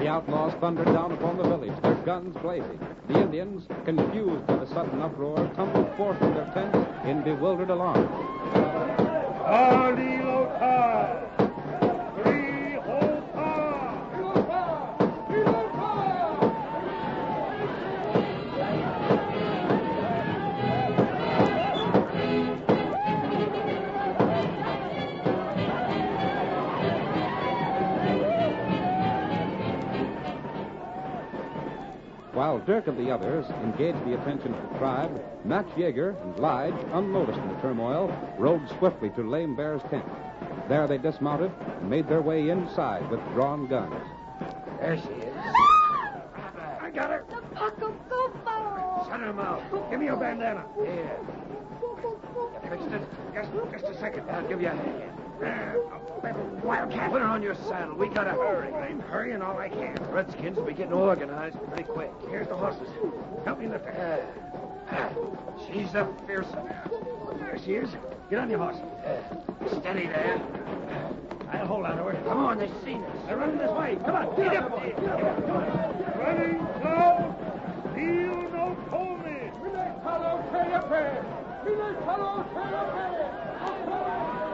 The outlaws thundered down upon the village, their guns blazing. The Indians, confused by the sudden uproar, tumbled forth from their tents in bewildered alarm. While Dirk and the others engaged the attention of the tribe, Max Yeager and Lige, unnoticed in the turmoil, rode swiftly to Lame Bear's tent. There they dismounted and made their way inside with drawn guns. There she is. I got her. Shut her mouth. Give me your bandana. Here. Fixed it. Just a second. I'll give you a hand. Wildcat, put her on your saddle. We gotta hurry. I'm hurrying all I can. Redskins will be getting organized pretty quick. Here's the horses. Help me lift her. She's a fearsome. There she is. Get on your horse. Steady there. I'll hold on to her. Come on, they've seen us. They're running this way. Come on, get up. Running slow. Feel no coldness. Hello,